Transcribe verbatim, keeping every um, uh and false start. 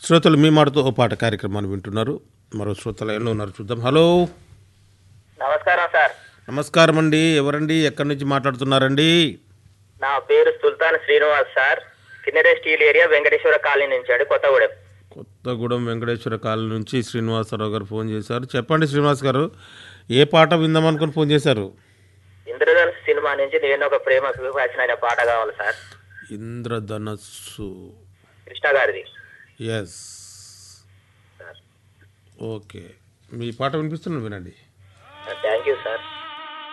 శ్రోతలు మీ మాటతో ఓ పాట కార్యక్రమాన్ని వింటున్నారు. మరో శ్రోతలు ఎన్నో ఉన్నారు, చూద్దాం. హలో, నమస్కారం సార్. నమస్కారం అండి. ఎవరండి, ఎక్కడి నుంచి మాట్లాడుతున్నారండి? నా పేరు సుల్తాన్ శ్రీనివాస్ సార్. కిన్నెర స్టీల్ ఏరియా వెంకటేశ్వర కాలనీ నుంచి అండి, కొత్తగూడెం. కొత్తగూడెం వెంకటేశ్వర కాలనీ నుంచి శ్రీనివాసరావు గారు ఫోన్ చేశారు. చెప్పండి శ్రీనివాస్ గారు, ఏ పాట విందామనుకుని ఫోన్ చేశారు? ఇంద్రధనుస్సు సినిమా నుంచి నేను ఒక ప్రేమ విభాషణ పాట కావాలి సార్. ఇంద్రధనస్సు కృష్ణ గారిది. ఎస్, ఓకే, మీ పాట వినిపిస్తున్నాను, వినండి. Thank you sir.